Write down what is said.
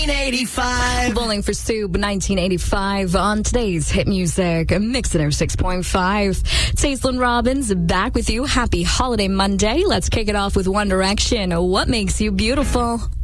1985. Bowling for Soup 1985 on today's hit music, Mix It 6.5. Taislyn Robbins back with you. Happy Holiday Monday. Let's kick it off with One Direction. What makes you beautiful?